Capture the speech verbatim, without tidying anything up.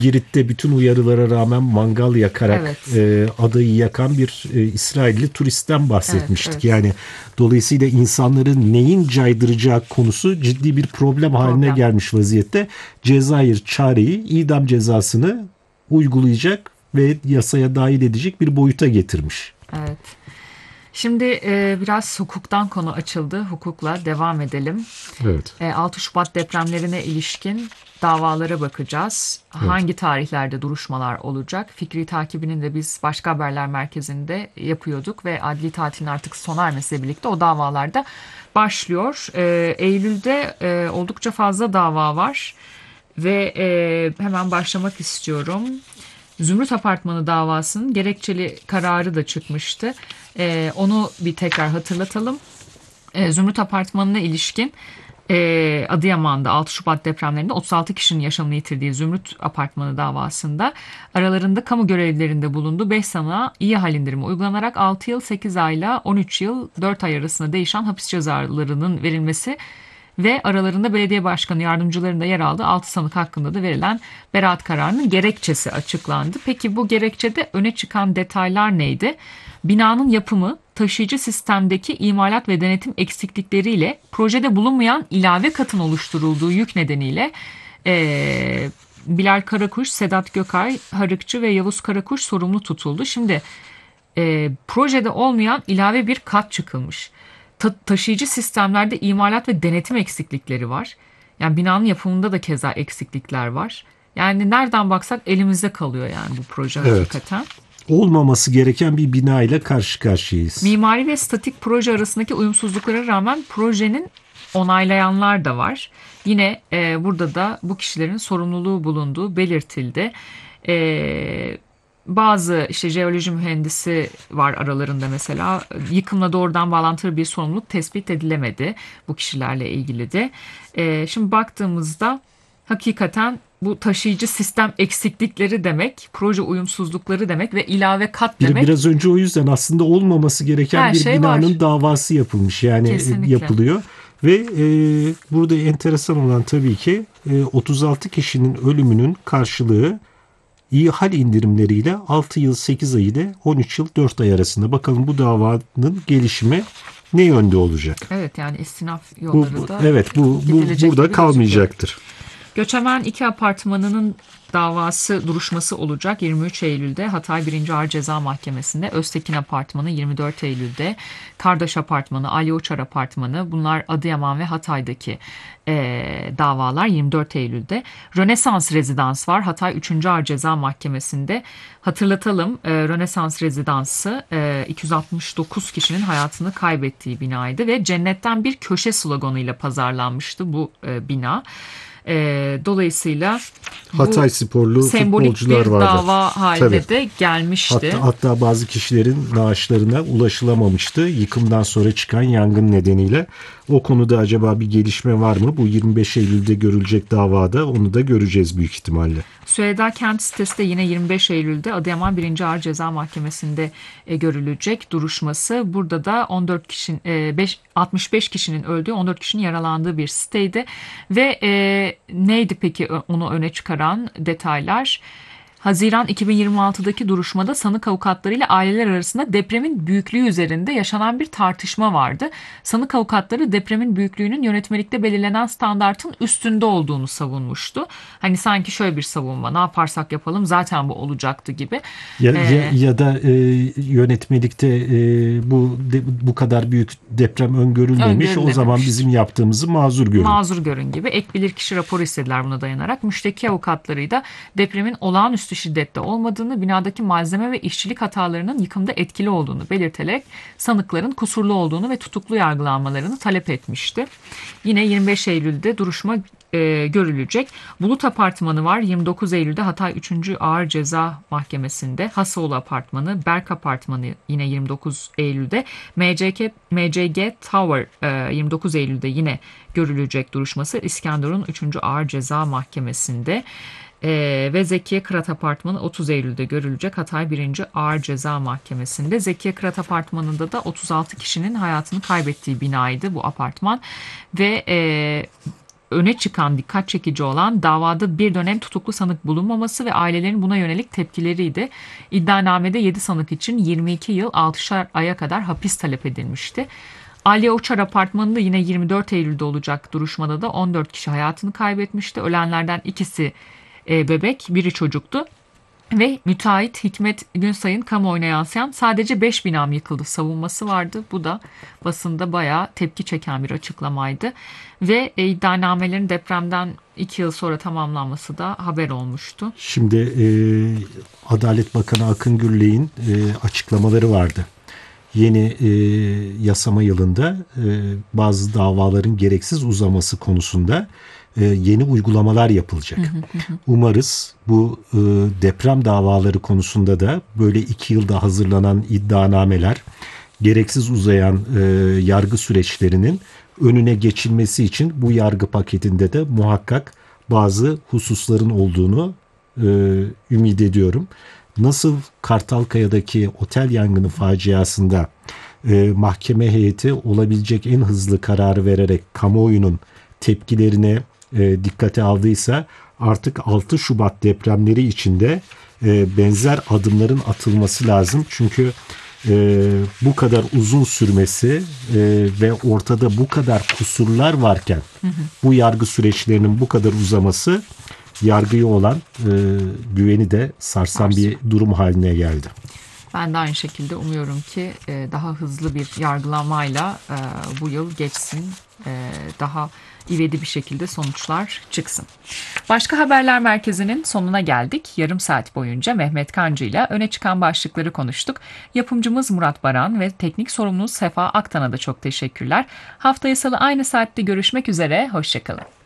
Girit'te bütün uyarılara rağmen mangal yakarak Evet. e, adayı yakan bir e, İsrailli turistten Evet, bahsetmiştik. evet. Yani dolayısıyla insanların neyin caydıracağı konusu ciddi bir problem haline Problem. gelmiş vaziyette. Cezayir çareyi, idam cezasını uygulayacak ve yasaya dahil edecek bir boyuta getirmiş. Evet. Şimdi e, biraz hukuktan konu açıldı. Hukukla devam edelim. Evet. E, altı Şubat depremlerine ilişkin davalara bakacağız. Evet. Hangi tarihlerde duruşmalar olacak? Fikri takibinin de biz Başka Haberler Merkezi'nde yapıyorduk ve adli tatilin artık sona ermesiyle birlikte o davalarda başlıyor. E, Eylül'de e, oldukça fazla dava var ve e, hemen başlamak istiyorum. Zümrüt Apartmanı davasının gerekçeli kararı da çıkmıştı. Ee, onu bir tekrar hatırlatalım. Ee, Zümrüt Apartmanı'na ilişkin e, Adıyaman'da altı Şubat depremlerinde otuz altı kişinin yaşamını yitirdiği Zümrüt Apartmanı davasında aralarında kamu görevlilerinde bulunduğu beş sanığa iyi hal indirimi uygulanarak altı yıl sekiz ayla on üç yıl dört ay arasında değişen hapis cezalarının verilmesi ve aralarında belediye başkanı yardımcılarında yer aldığı altı sanık hakkında da verilen beraat kararının gerekçesi açıklandı. Peki bu gerekçede öne çıkan detaylar neydi? Binanın yapımı, taşıyıcı sistemdeki imalat ve denetim eksiklikleriyle projede bulunmayan ilave katın oluşturulduğu yük nedeniyle ee, Bilal Karakuş, Sedat Gökay, Harıkçı ve Yavuz Karakuş sorumlu tutuldu. Şimdi e, projede olmayan ilave bir kat çıkılmış. Ta- taşıyıcı sistemlerde imalat ve denetim eksiklikleri var. Yani binanın yapımında da keza eksiklikler var. Yani nereden baksak elimizde kalıyor yani bu proje Evet. hakikaten. Olmaması gereken bir bina ile karşı karşıyayız. Mimari ve statik proje arasındaki uyumsuzluklara rağmen projenin onaylayanlar da var. Yine e, burada da bu kişilerin sorumluluğu bulunduğu belirtildi. E, Bazı işte jeoloji mühendisi var aralarında mesela. Yıkımla doğrudan bağlantılı bir sorumluluk tespit edilemedi bu kişilerle ilgili de. E, şimdi baktığımızda hakikaten bu taşıyıcı sistem eksiklikleri demek, proje uyumsuzlukları demek ve ilave kat Bir, demek. biraz önce o yüzden aslında olmaması gereken Her bir şey binanın var. davası yapılmış. Yani Kesinlikle. yapılıyor ve e, burada enteresan olan tabii ki e, otuz altı kişinin ölümünün karşılığı iyi hal indirimleriyle altı yıl sekiz ay ile on üç yıl dört ay arasında. Bakalım bu davanın gelişimi ne yönde olacak? Evet, yani istinaf Bu, yolları bu- da evet bu, bu gidilecek burada gibi kalmayacaktır. Göçemen iki apartmanının davası duruşması olacak yirmi üç Eylül'de Hatay birinci Ağır Ceza Mahkemesi'nde. Öztekin Apartmanı yirmi dört Eylül'de. Kardeş Apartmanı, Ali Uçar Apartmanı, bunlar Adıyaman ve Hatay'daki e, davalar yirmi dört Eylül'de. Rönesans Rezidans var Hatay üçüncü Ağır Ceza Mahkemesi'nde. Hatırlatalım, e, Rönesans Rezidansı e, iki yüz altmış dokuz kişinin hayatını kaybettiği binaydı ve cennetten bir köşe sloganıyla pazarlanmıştı bu e, bina. E, dolayısıyla Hatay bu sporlu sembolik futbolcular bir vardı. dava haline Tabii. de gelmişti. Hatta, hatta bazı kişilerin naaşlarına ulaşılamamıştı yıkımdan sonra çıkan yangın nedeniyle. O konuda acaba bir gelişme var mı? Bu yirmi beş Eylül'de görülecek davada onu da göreceğiz büyük ihtimalle. Süheyda Kent sitesi de yine yirmi beş Eylül'de Adıyaman birinci Ağır Ceza Mahkemesi'nde e, görülecek duruşması. Burada da on dört kişinin e, beş, altmış beş kişinin öldüğü, on dört kişinin yaralandığı bir siteydi. Ve e, neydi peki onu öne çıkaran detaylar? Haziran iki bin yirmi altıdaki duruşmada sanık avukatları ile aileler arasında depremin büyüklüğü üzerinde yaşanan bir tartışma vardı. Sanık avukatları depremin büyüklüğünün yönetmelikte belirlenen standartın üstünde olduğunu savunmuştu. Hani sanki şöyle bir savunma, ne yaparsak yapalım zaten bu olacaktı gibi. Ya, Ee, ya, ya da e, yönetmelikte e, bu de, bu kadar büyük deprem öngörülmemiş. O zaman bizim yaptığımızı mazur görün. Mazur görün gibi ek bilirkişi raporu istediler buna dayanarak. Müşteki avukatları da depremin olağanüstü şiddette olmadığını, binadaki malzeme ve işçilik hatalarının yıkımda etkili olduğunu belirterek sanıkların kusurlu olduğunu ve tutuklu yargılanmalarını talep etmişti. Yine yirmi beş Eylül'de duruşma e, görülecek. Bulut Apartmanı var yirmi dokuz Eylül'de Hatay üçüncü Ağır Ceza Mahkemesi'nde. Hasoğlu Apartmanı, Berk Apartmanı yine yirmi dokuz Eylül'de. M C G, M C G Tower e, yirmi dokuz Eylül'de yine görülecek duruşması İskenderun üçüncü Ağır Ceza Mahkemesi'nde. Ee, ve Zekiye Kırat Apartmanı otuz Eylül'de görülecek Hatay birinci Ağır Ceza Mahkemesi'nde. Zekiye Kırat Apartmanı'nda da otuz altı kişinin hayatını kaybettiği binaydı bu apartman ve e, öne çıkan, dikkat çekici olan davada bir dönem tutuklu sanık bulunmaması ve ailelerin buna yönelik tepkileriydi. İddianamede yedi sanık için yirmi iki yıl altışar aya kadar hapis talep edilmişti. Aliye Uçar Apartmanı'nda yine yirmi dört Eylül'de olacak duruşmada da on dört kişi hayatını kaybetmişti. Ölenlerden ikisi e, bebek, biri çocuktu. Ve müteahhit Hikmet Günsay'ın kamuoyuna yansıyan sadece beş binam yıkıldı savunması vardı. Bu da basında bayağı tepki çeken bir açıklamaydı. Ve e, iddianamelerin depremden iki yıl sonra tamamlanması da haber olmuştu. Şimdi e, Adalet Bakanı Akın Gürley'in e, açıklamaları vardı. Yeni e, yasama yılında e, bazı davaların gereksiz uzaması konusunda e, yeni uygulamalar yapılacak. Umarız bu e, deprem davaları konusunda da böyle iki yılda hazırlanan iddianameler, gereksiz uzayan e, yargı süreçlerinin önüne geçilmesi için bu yargı paketinde de muhakkak bazı hususların olduğunu e, ümit ediyorum. Nasıl Kartalkaya'daki otel yangını faciasında e, mahkeme heyeti olabilecek en hızlı kararı vererek kamuoyunun tepkilerine e, dikkate aldıysa, artık altı Şubat depremleri içinde e, benzer adımların atılması lazım. Çünkü e, bu kadar uzun sürmesi e, ve ortada bu kadar kusurlar varken hı hı. bu yargı süreçlerinin bu kadar uzaması yargıya olan e, güveni de sarsan Arsın. bir durum haline geldi. Ben de aynı şekilde umuyorum ki e, daha hızlı bir yargılamayla e, bu yıl geçsin. E, daha ivedi bir şekilde sonuçlar çıksın. Başka Haberler Merkezi'nin sonuna geldik. Yarım saat boyunca Mehmet Kancı ile öne çıkan başlıkları konuştuk. Yapımcımız Murat Baran ve teknik sorumlumuz Sefa Aktan'a da çok teşekkürler. Haftaya Salı aynı saatte görüşmek üzere. Hoşçakalın.